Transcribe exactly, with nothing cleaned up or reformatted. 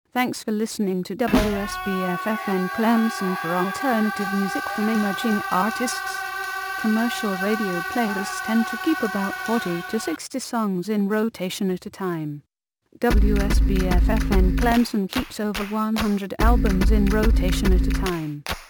Thanks for listening to W S B F F N Clemson for alternative music from emerging artists. Commercial radio playlists tend to keep about forty to sixty songs in rotation at a time. W S B F F N Clemson keeps over one hundred albums in rotation at a time.